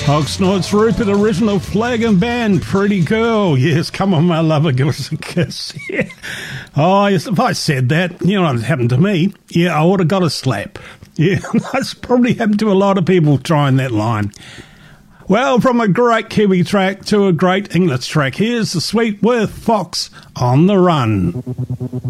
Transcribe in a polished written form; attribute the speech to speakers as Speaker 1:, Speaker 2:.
Speaker 1: Hogsnort's Rupert, original flag and band, Pretty Girl. Yes, come on, my lover, give us a kiss. Yeah. Oh, yes, if I said that, you know what happened to me? Yeah, I would have got a slap. Yeah, that's probably happened to a lot of people trying that line. Well, from a great Kiwi track to a great English track, here's The Sweet with Fox on the Run.